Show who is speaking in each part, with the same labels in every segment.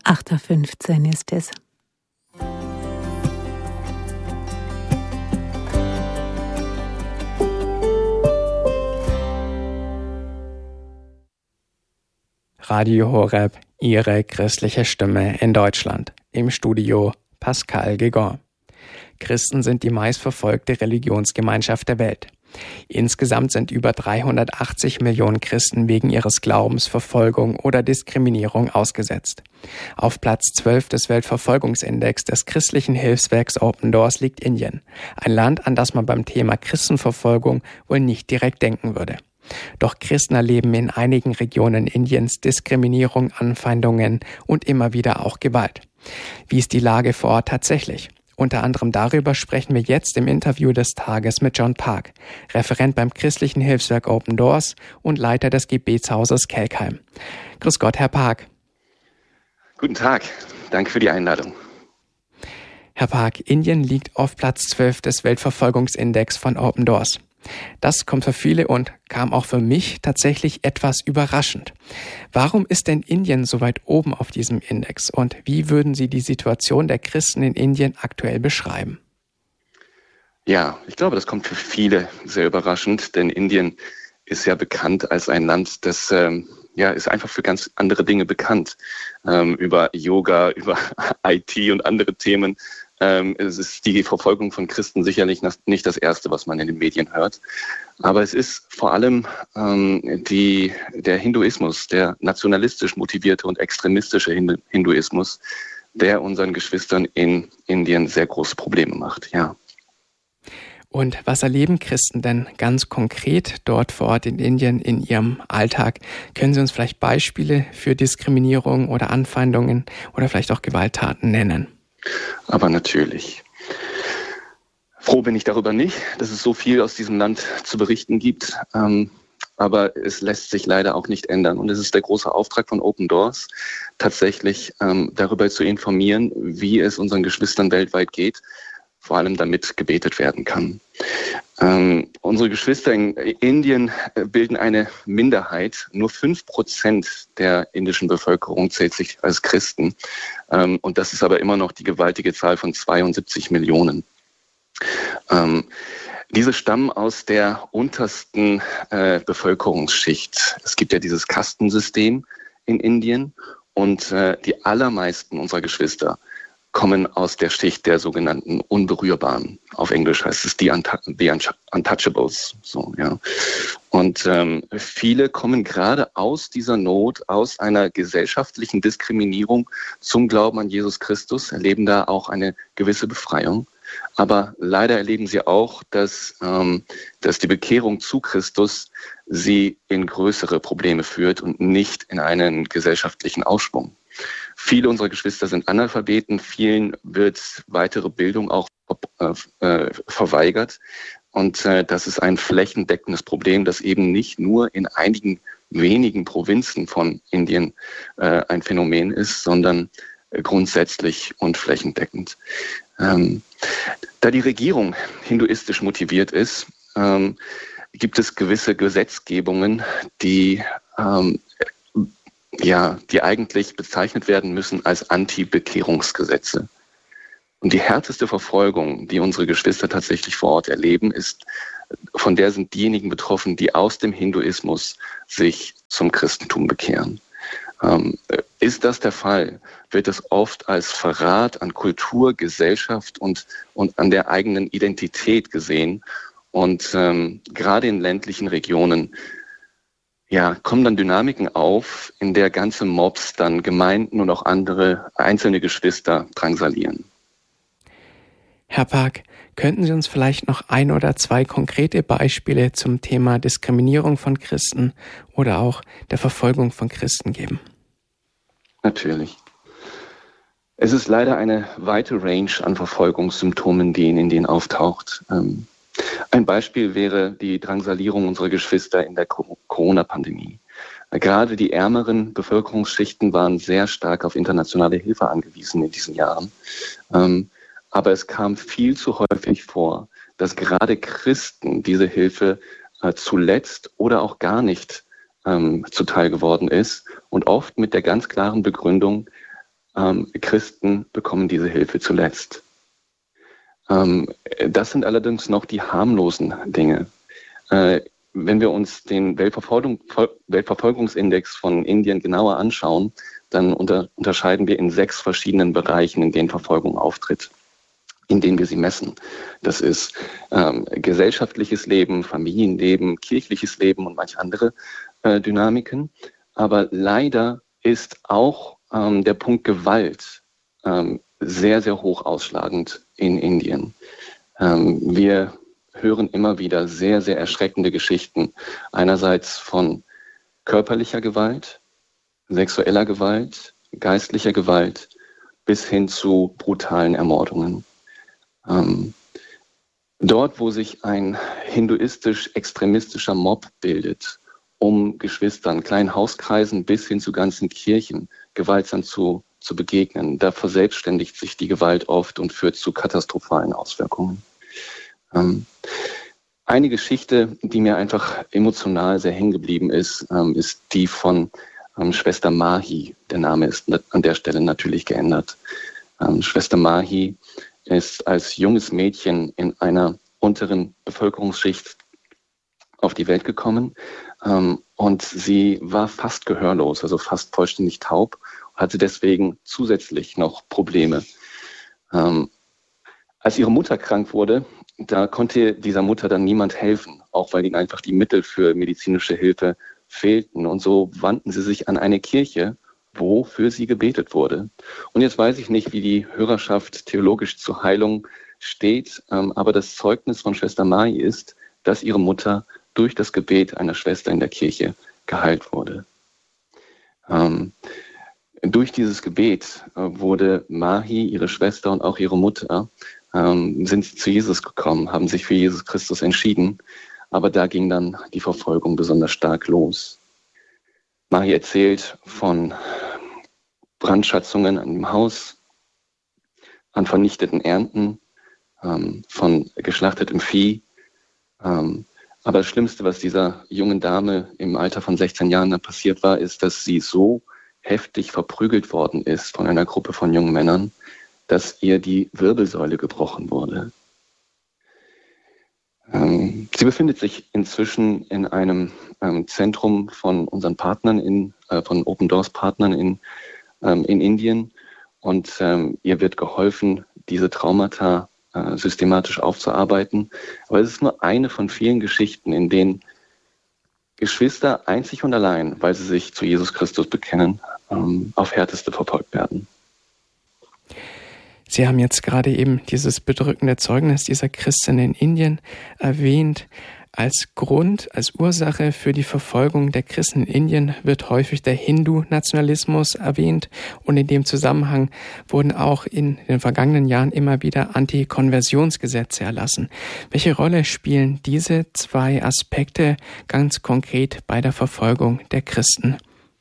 Speaker 1: 8:15 ist es.
Speaker 2: Radio Horeb, Ihre christliche Stimme in Deutschland. Im Studio Pascal Guégan. Christen sind die meistverfolgte Religionsgemeinschaft der Welt. Insgesamt sind über 380 Millionen Christen wegen ihres Glaubens Verfolgung oder Diskriminierung ausgesetzt. Auf Platz 12 des Weltverfolgungsindex des christlichen Hilfswerks Open Doors liegt Indien, ein Land, an das man beim Thema Christenverfolgung wohl nicht direkt denken würde. Doch Christen erleben in einigen Regionen Indiens Diskriminierung, Anfeindungen und immer wieder auch Gewalt. Wie ist die Lage vor Ort tatsächlich? Unter anderem darüber sprechen wir jetzt im Interview des Tages mit John Park, Referent beim christlichen Hilfswerk Open Doors und Leiter des Gebetshauses Kelkheim. Grüß Gott, Herr Park.
Speaker 3: Guten Tag, danke für die Einladung.
Speaker 2: Herr Park, Indien liegt auf Platz 12 des Weltverfolgungsindex von Open Doors. Das kommt für viele und kam auch für mich tatsächlich etwas überraschend. Warum ist denn Indien so weit oben auf diesem Index und wie würden Sie die Situation der Christen in Indien aktuell beschreiben?
Speaker 3: Ja, ich glaube, das kommt für viele sehr überraschend, denn Indien ist ja bekannt als ein Land, das ist einfach für ganz andere Dinge bekannt. Über Yoga, über IT und andere Themen. Es ist die Verfolgung von Christen sicherlich nicht das Erste, was man in den Medien hört. Aber es ist vor allem der Hinduismus, der nationalistisch motivierte und extremistische Hinduismus, der unseren Geschwistern in Indien sehr große Probleme macht, ja.
Speaker 2: Und was erleben Christen denn ganz konkret dort vor Ort in Indien in ihrem Alltag? Können Sie uns vielleicht Beispiele für Diskriminierung oder Anfeindungen oder vielleicht auch Gewalttaten nennen?
Speaker 3: Aber natürlich. Froh bin ich darüber nicht, dass es so viel aus diesem Land zu berichten gibt. Aber es lässt sich leider auch nicht ändern. Und es ist der große Auftrag von Open Doors, tatsächlich darüber zu informieren, wie es unseren Geschwistern weltweit geht, vor allem damit gebetet werden kann. Unsere Geschwister in Indien bilden eine Minderheit. Nur 5% der indischen Bevölkerung zählt sich als Christen. Und das ist aber immer noch die gewaltige Zahl von 72 Millionen. Diese stammen aus der untersten Bevölkerungsschicht. Es gibt ja dieses Kastensystem in Indien und die allermeisten unserer Geschwister kommen aus der Schicht der sogenannten Unberührbaren. Auf Englisch heißt es the Untouchables. So, ja. Und viele kommen gerade aus dieser Not, aus einer gesellschaftlichen Diskriminierung zum Glauben an Jesus Christus, erleben da auch eine gewisse Befreiung. Aber leider erleben sie auch, dass die Bekehrung zu Christus sie in größere Probleme führt und nicht in einen gesellschaftlichen Aufschwung. Viele unserer Geschwister sind Analphabeten, vielen wird weitere Bildung auch verweigert. Und das ist ein flächendeckendes Problem, das eben nicht nur in einigen wenigen Provinzen von Indien ein Phänomen ist, sondern grundsätzlich und flächendeckend. Da die Regierung hinduistisch motiviert ist, gibt es gewisse Gesetzgebungen, die eigentlich bezeichnet werden müssen als Anti-Bekehrungsgesetze. Und die härteste Verfolgung, die unsere Geschwister tatsächlich vor Ort erleben, von der sind diejenigen betroffen, die aus dem Hinduismus sich zum Christentum bekehren. Ist das der Fall, wird es oft als Verrat an Kultur, Gesellschaft und an der eigenen Identität gesehen. Und gerade in ländlichen Regionen kommen dann Dynamiken auf, in der ganze Mobs dann Gemeinden und auch andere einzelne Geschwister drangsalieren.
Speaker 2: Herr Park, könnten Sie uns vielleicht noch 1 oder 2 konkrete Beispiele zum Thema Diskriminierung von Christen oder auch der Verfolgung von Christen geben?
Speaker 3: Natürlich. Es ist leider eine weite Range an Verfolgungssymptomen, die in Indien auftaucht. Ein Beispiel wäre die Drangsalierung unserer Geschwister in der Corona-Pandemie. Gerade die ärmeren Bevölkerungsschichten waren sehr stark auf internationale Hilfe angewiesen in diesen Jahren. Aber es kam viel zu häufig vor, dass gerade Christen diese Hilfe zuletzt oder auch gar nicht zuteil geworden ist und oft mit der ganz klaren Begründung, Christen bekommen diese Hilfe zuletzt. Das sind allerdings noch die harmlosen Dinge. Wenn wir uns den Weltverfolgungsindex von Indien genauer anschauen, dann unterscheiden wir in 6 verschiedenen Bereichen, in denen Verfolgung auftritt, in denen wir sie messen. Das ist gesellschaftliches Leben, Familienleben, kirchliches Leben und manche andere Dynamiken. Aber leider ist auch der Punkt Gewalt sehr, sehr hoch ausschlagend in Indien. Wir hören immer wieder sehr, sehr erschreckende Geschichten. Einerseits von körperlicher Gewalt, sexueller Gewalt, geistlicher Gewalt bis hin zu brutalen Ermordungen. Dort, wo sich ein hinduistisch-extremistischer Mob bildet, um Geschwistern, kleinen Hauskreisen bis hin zu ganzen Kirchen gewaltsam zu begegnen, da verselbstständigt sich die Gewalt oft und führt zu katastrophalen Auswirkungen. Eine Geschichte, die mir einfach emotional sehr hängen geblieben ist, ist die von Schwester Mahi. Der Name ist an der Stelle natürlich geändert. Schwester Mahi ist als junges Mädchen in einer unteren Bevölkerungsschicht auf die Welt gekommen und sie war fast gehörlos, also fast vollständig taub, hatte deswegen zusätzlich noch Probleme. Als ihre Mutter krank wurde, da konnte dieser Mutter dann niemand helfen, auch weil ihnen einfach die Mittel für medizinische Hilfe fehlten. Und so wandten sie sich an eine Kirche, wo für sie gebetet wurde. Und jetzt weiß ich nicht, wie die Hörerschaft theologisch zur Heilung steht, aber das Zeugnis von Schwester Mahi ist, dass ihre Mutter durch das Gebet einer Schwester in der Kirche geheilt wurde. Durch dieses Gebet wurde Mahi, ihre Schwester und auch ihre Mutter, sind zu Jesus gekommen, haben sich für Jesus Christus entschieden, aber da ging dann die Verfolgung besonders stark los. Mahi erzählt von Brandschatzungen an dem Haus, an vernichteten Ernten, von geschlachtetem Vieh. Aber das Schlimmste, was dieser jungen Dame im Alter von 16 Jahren dann passiert war, ist, dass sie so heftig verprügelt worden ist von einer Gruppe von jungen Männern, dass ihr die Wirbelsäule gebrochen wurde. Sie befindet sich inzwischen in einem Zentrum von unseren Partnern, von Open Doors Partnern in Indien, und ihr wird geholfen, diese Traumata systematisch aufzuarbeiten. Aber es ist nur eine von vielen Geschichten, in denen Geschwister einzig und allein, weil sie sich zu Jesus Christus bekennen, auf Härteste verfolgt werden.
Speaker 2: Sie haben jetzt gerade eben dieses bedrückende Zeugnis dieser Christin in Indien erwähnt. Als Grund, als Ursache für die Verfolgung der Christen in Indien wird häufig der Hindu-Nationalismus erwähnt, und in dem Zusammenhang wurden auch in den vergangenen Jahren immer wieder Anti-Konversionsgesetze erlassen. Welche Rolle spielen diese 2 Aspekte ganz konkret bei der Verfolgung der Christen?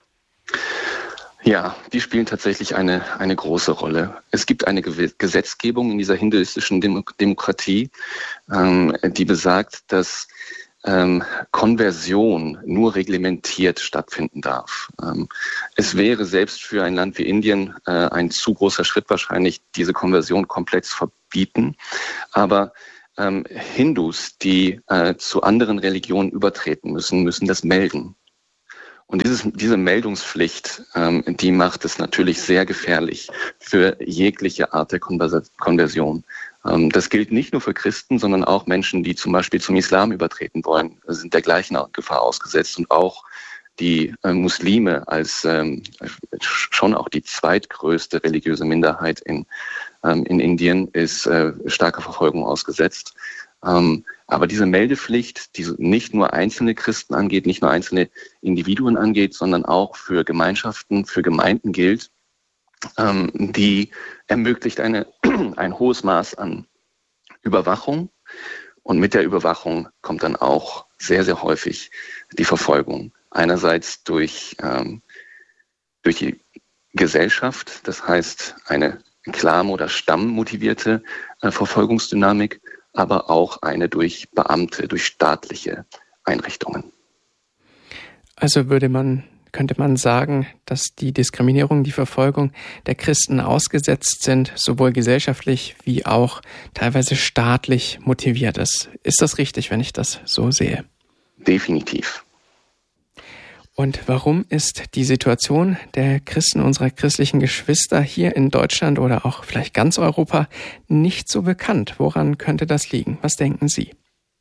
Speaker 3: Ja, die spielen tatsächlich eine große Rolle. Es gibt eine Gesetzgebung in dieser hinduistischen Demokratie, die besagt, dass Konversion nur reglementiert stattfinden darf. Es wäre selbst für ein Land wie Indien ein zu großer Schritt wahrscheinlich, diese Konversion komplett zu verbieten. Aber Hindus, die zu anderen Religionen übertreten müssen das melden. Und diese Meldungspflicht, die macht es natürlich sehr gefährlich für jegliche Art der Konversion. Das gilt nicht nur für Christen, sondern auch Menschen, die zum Beispiel zum Islam übertreten wollen, sind der gleichen Gefahr ausgesetzt. Und auch die Muslime als schon auch die zweitgrößte religiöse Minderheit in Indien ist starker Verfolgung ausgesetzt. Aber diese Meldepflicht, die nicht nur einzelne Christen angeht, nicht nur einzelne Individuen angeht, sondern auch für Gemeinschaften, für Gemeinden gilt, die ermöglicht ein hohes Maß an Überwachung. Und mit der Überwachung kommt dann auch sehr, sehr häufig die Verfolgung. Einerseits durch die Gesellschaft, das heißt eine Clan- oder stammmotivierte Verfolgungsdynamik, aber auch eine durch Beamte, durch staatliche Einrichtungen.
Speaker 2: Also würde man könnte man sagen, dass die Diskriminierung, die Verfolgung der Christen ausgesetzt sind, sowohl gesellschaftlich wie auch teilweise staatlich motiviert ist. Ist das richtig, wenn ich das so sehe?
Speaker 3: Definitiv.
Speaker 2: Und warum ist die Situation der Christen, unserer christlichen Geschwister hier in Deutschland oder auch vielleicht ganz Europa nicht so bekannt? Woran könnte das liegen? Was denken Sie?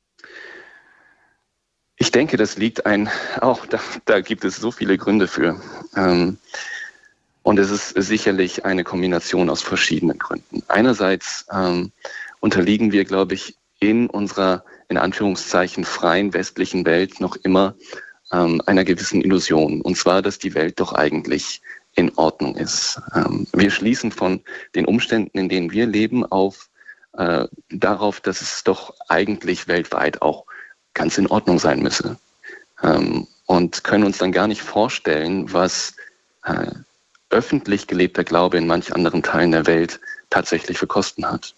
Speaker 3: Ich denke, das liegt da gibt es so viele Gründe für. Und es ist sicherlich eine Kombination aus verschiedenen Gründen. Einerseits unterliegen wir, glaube ich, in unserer, in Anführungszeichen, freien westlichen Welt noch immer einer gewissen Illusion. Und zwar, dass die Welt doch eigentlich in Ordnung ist. Wir schließen von den Umständen, in denen wir leben, darauf, dass es doch eigentlich weltweit auch ganz in Ordnung sein müsse. Und können uns dann gar nicht vorstellen, was öffentlich gelebter Glaube in manch anderen Teilen der Welt tatsächlich für Kosten hat.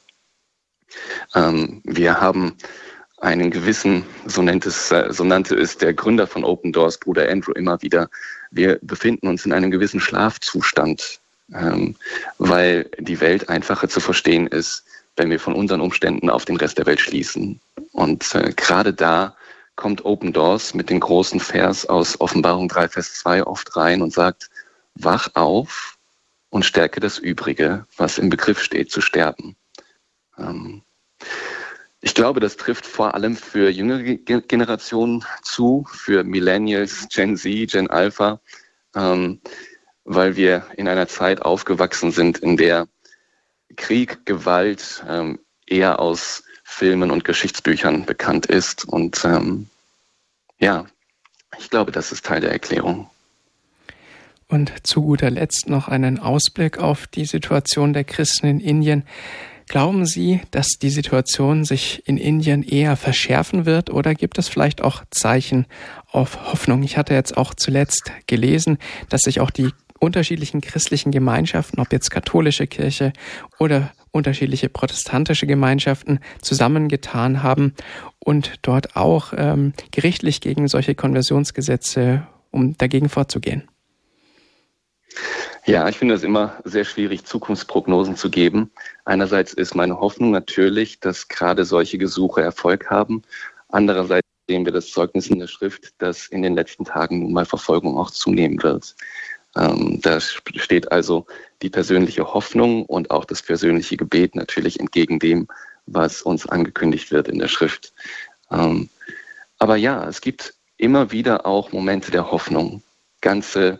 Speaker 3: Wir haben einen gewissen, so nannte es der Gründer von Open Doors, Bruder Andrew, immer wieder, wir befinden uns in einem gewissen Schlafzustand, weil die Welt einfacher zu verstehen ist, wenn wir von unseren Umständen auf den Rest der Welt schließen. Und gerade da kommt Open Doors mit dem großen Vers aus Offenbarung 3, Vers 2 oft rein und sagt, wach auf und stärke das Übrige, was im Begriff steht, zu sterben. Ich glaube, das trifft vor allem für jüngere Generationen zu, für Millennials, Gen Z, Gen Alpha, weil wir in einer Zeit aufgewachsen sind, in der Krieg, Gewalt eher aus Filmen und Geschichtsbüchern bekannt ist. Und ich glaube, das ist Teil der Erklärung.
Speaker 2: Und zu guter Letzt noch einen Ausblick auf die Situation der Christen in Indien. Glauben Sie, dass die Situation sich in Indien eher verschärfen wird oder gibt es vielleicht auch Zeichen auf Hoffnung? Ich hatte jetzt auch zuletzt gelesen, dass sich auch die unterschiedlichen christlichen Gemeinschaften, ob jetzt katholische Kirche oder unterschiedliche protestantische Gemeinschaften zusammengetan haben und dort auch gerichtlich gegen solche Konversionsgesetze, um dagegen vorzugehen.
Speaker 3: Ja, ich finde es immer sehr schwierig, Zukunftsprognosen zu geben. Einerseits ist meine Hoffnung natürlich, dass gerade solche Gesuche Erfolg haben. Andererseits sehen wir das Zeugnis in der Schrift, dass in den letzten Tagen nun mal Verfolgung auch zunehmen wird. Da steht also die persönliche Hoffnung und auch das persönliche Gebet natürlich entgegen dem, was uns angekündigt wird in der Schrift. Aber ja, es gibt immer wieder auch Momente der Hoffnung. Ganze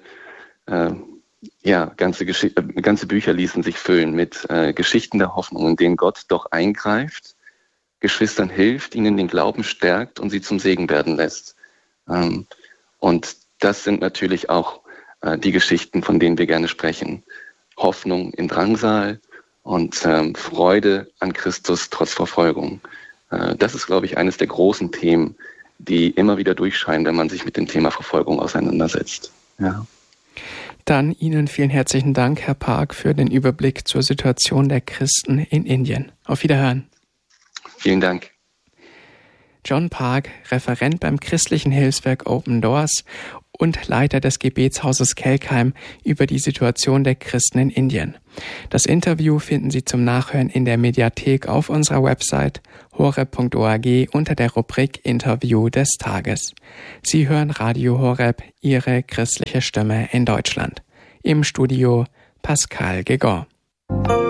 Speaker 3: Bücher ließen sich füllen mit Geschichten der Hoffnung, in denen Gott doch eingreift, Geschwistern hilft, ihnen den Glauben stärkt und sie zum Segen werden lässt. Und das sind natürlich auch die Geschichten, von denen wir gerne sprechen. Hoffnung in Drangsal und Freude an Christus trotz Verfolgung. Das ist, glaube ich, eines der großen Themen, die immer wieder durchscheinen, wenn man sich mit dem Thema Verfolgung auseinandersetzt. Ja.
Speaker 2: Dann Ihnen vielen herzlichen Dank, Herr Park, für den Überblick zur Situation der Christen in Indien. Auf Wiederhören.
Speaker 3: Vielen Dank.
Speaker 2: John Park, Referent beim christlichen Hilfswerk Open Doors und Leiter des Gebetshauses Kelkheim über die Situation der Christen in Indien. Das Interview finden Sie zum Nachhören in der Mediathek auf unserer Website horeb.org unter der Rubrik Interview des Tages. Sie hören Radio Horeb, Ihre christliche Stimme in Deutschland. Im Studio Pascal Gegon.